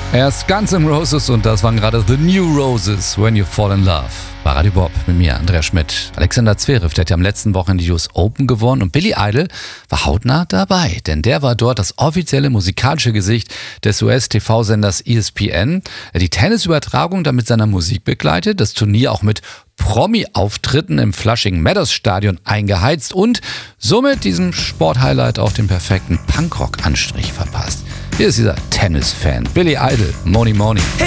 Erst Guns N' Roses und das waren gerade The New Roses, When You Fall in Love. Bei Radio Bob mit mir, Andreas Schmidt. Alexander Zverev, der hat ja am letzten Wochenende die US Open gewonnen und Billy Idol war hautnah dabei, denn der war dort das offizielle musikalische Gesicht des US-TV-Senders ESPN. Die Tennisübertragung da mit seiner Musik begleitet, das Turnier auch mit Promi-Auftritten im Flushing Meadows Stadion eingeheizt und somit diesem Sporthighlight auch den perfekten Punkrock-Anstrich verpasst. Hier ist dieser Tennis-Fan, Billy Idol, Money Money.